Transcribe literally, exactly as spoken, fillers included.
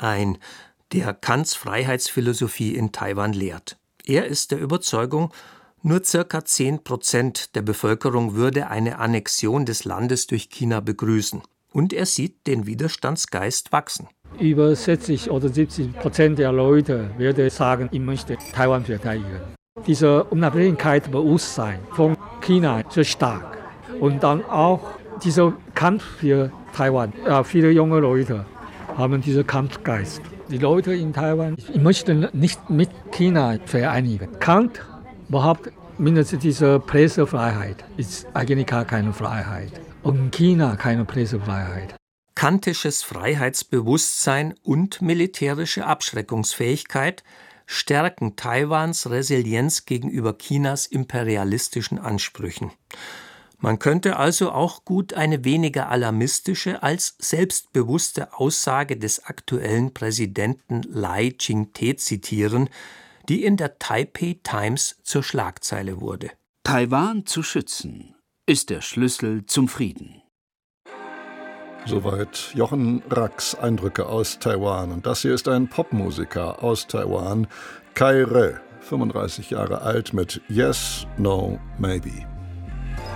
ein, der Kants Freiheitsphilosophie in Taiwan lehrt. Er ist der Überzeugung, nur circa zehn Prozent der Bevölkerung würde eine Annexion des Landes durch China begrüßen. Und er sieht den Widerstandsgeist wachsen. Über sechzig oder siebzig Prozent der Leute würde sagen, ich möchte Taiwan verteidigen. Dieses Unabhängigkeitsbewusstsein von China sehr stark. Und dann auch dieser Kampf für Taiwan. Ja, viele junge Leute haben diesen Kampfgeist. Die Leute in Taiwan möchten nicht mit China vereinigen. Kant behauptet, mindestens diese Pressefreiheit ist eigentlich gar keine Freiheit. Und China keine Pressefreiheit. Kantisches Freiheitsbewusstsein und militärische Abschreckungsfähigkeit stärken Taiwans Resilienz gegenüber Chinas imperialistischen Ansprüchen. Man könnte also auch gut eine weniger alarmistische als selbstbewusste Aussage des aktuellen Präsidenten Lai Ching-te zitieren, die in der Taipei Times zur Schlagzeile wurde. Taiwan zu schützen ist der Schlüssel zum Frieden. Soweit Jochen Racks Eindrücke aus Taiwan. Und das hier ist ein Popmusiker aus Taiwan, Kai Re, fünfunddreißig Jahre alt, mit Yes, No, Maybe.